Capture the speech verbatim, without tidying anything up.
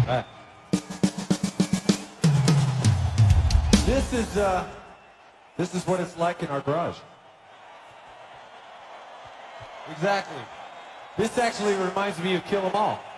Right. This is uh, this is what it's like in our garage. Exactly. This actually reminds me of Kill 'Em All.